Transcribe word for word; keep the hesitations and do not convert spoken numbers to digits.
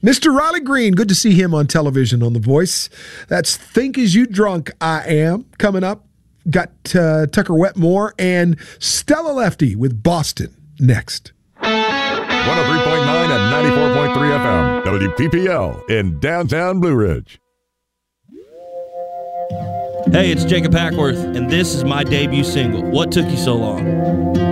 Mister Riley Green, good to see him on television on The Voice. That's Think As You Drunk I Am coming up. Got uh, Tucker Wetmore and Stella Lefty with Boston next. one oh three point nine and ninety-four point three F M, W P P L in downtown Blue Ridge. Hey, it's Jacob Hackworth, and this is my debut single, What Took You So Long?